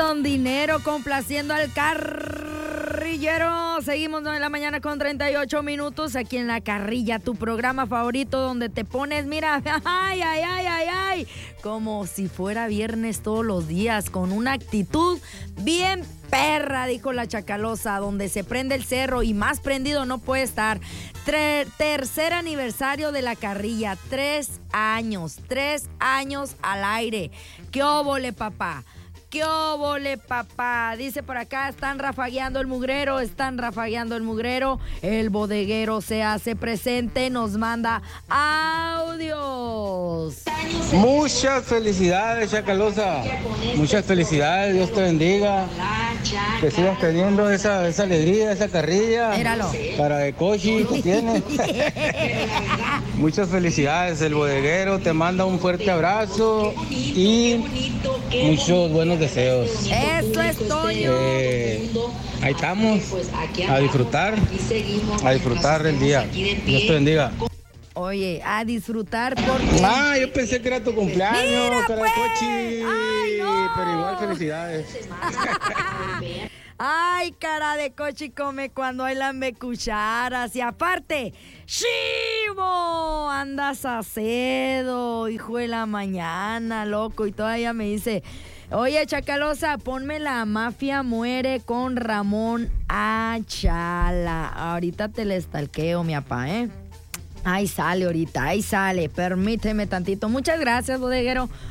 Con dinero, complaciendo al carrillero. Seguimos 9 de la mañana con 38 minutos aquí en La Carrilla, tu programa favorito donde te pones, mira, ay, ay, ay, ay, ay, como si fuera viernes todos los días, con una actitud bien perra, dijo la Chacalosa, donde se prende el cerro y más prendido no puede estar. Tercer aniversario de La Carrilla, 3 años al aire. ¿Qué óvole, papá? ¿Qué óvole, papá? Dice por acá, están rafagueando el mugrero. El bodeguero se hace presente, nos manda audios. Muchas felicidades, Chacalosa. Muchas felicidades, Dios te bendiga. Que sigas teniendo esa alegría, esa carrilla. Míralo. Cara de cochi que tienes. Muchas felicidades, el bodeguero te manda un fuerte abrazo y muchos buenos deseos. Eso es Toño. Ahí estamos, a disfrutar el día. Dios te bendiga. Oye, a disfrutar porque... Yo pensé que era tu cumpleaños, ¡Mira, cara pues! de cochi. ¡Ay, no! Pero igual felicidades. Ay, cara de cochi come cuando hay lambe cucharas. Y aparte, ¡Chivo! Andas a cedo, hijo de la mañana, loco. Y todavía me dice, oye, Chacalosa, ponme La Mafia Muere con Ramón Achala. Ahorita te le estalqueo, mi papá, ¿eh? Ahí sale ahorita, permíteme tantito. Muchas gracias, bodeguero,